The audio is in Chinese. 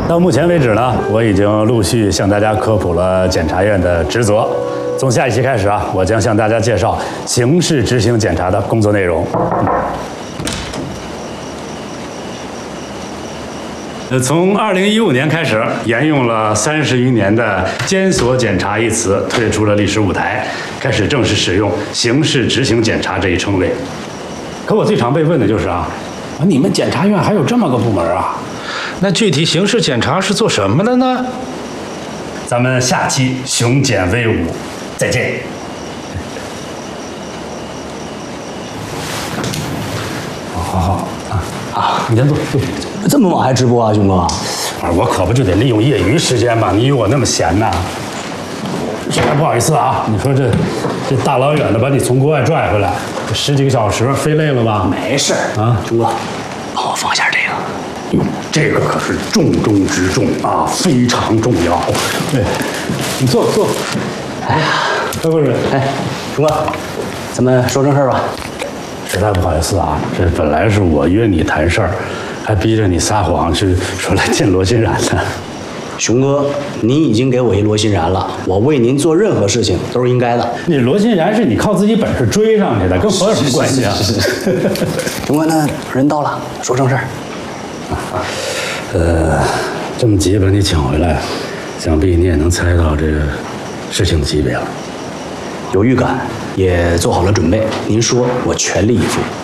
到目前为止呢，我已经陆续向大家科普了检察院的职责。从下一期开始啊，我将向大家介绍刑事执行检察的工作内容。从2015年开始，沿用了30余年的“监所检察”一词退出了历史舞台，开始正式使用刑事执行检察这一称谓。可我最常被问的就是你们检察院还有这么个部门啊？ 那具体刑事检察是做什么的呢？ 咱们下期雄检威武，再见。好你先坐。 这么晚还直播啊，兄哥？ 我可不就得利用业余时间嘛，你以为我那么闲呐？实在不好意思啊，你说这大老远的把你从国外拽回来，这10几个小时，飞累了吧？ 没事啊，兄哥，帮我放下这个。 这个可是重中之重啊，非常重要。对，你坐。 哎呀， 不是， 兄哥，咱们说正事吧。 实在不好意思啊，这本来是我约你谈事儿，还逼着你撒谎去说来见罗欣然的。 熊哥，您已经给我一罗欣然了，我为您做任何事情都是应该的。 你罗欣然是你靠自己本事追上去的，跟我有什么关系啊？ 熊哥，那人到了，说正事儿。 这么急把你请回来，想必你也能猜到这个事情的级别了。 有预感，也做好了准备。您说，我全力以赴。